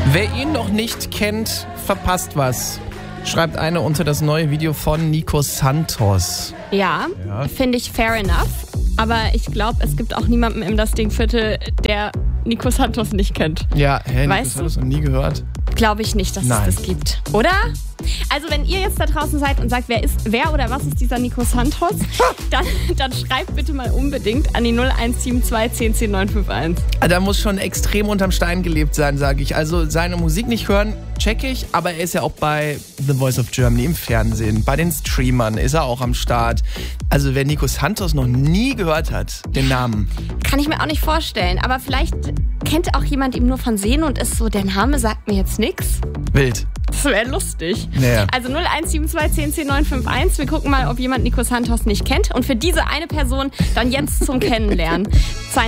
Wer ihn noch nicht kennt, verpasst was. Schreibt eine unter das neue Video von Nico Santos. Ja. Finde ich fair enough. Aber ich glaube, es gibt auch niemanden im Das Ding-Viertel, der Nico Santos nicht kennt. Ja, Nico Weißt Santos noch nie gehört. Glaube ich nicht, dass es das gibt. Oder? Also wenn ihr jetzt da draußen seid und sagt, wer oder was ist dieser Nico Santos, dann schreibt bitte mal unbedingt an die 0172 10 10 951. Da muss schon extrem unterm Stein gelebt sein, sage ich. Also seine Musik nicht hören, check ich, aber er ist ja auch bei The Voice of Germany im Fernsehen. Bei den Streamern ist er auch am Start. Also wer Nico Santos noch nie gehört hat, den Namen. Kann ich mir auch nicht vorstellen, aber vielleicht kennt auch jemand ihn nur von Sehen und ist so, der Name sagt mir jetzt nichts. Wild. Das wäre lustig. Naja. Also 0172 10 10 951. Wir gucken mal, ob jemand Nico Santos nicht kennt. Und für diese eine Person dann jetzt zum Kennenlernen.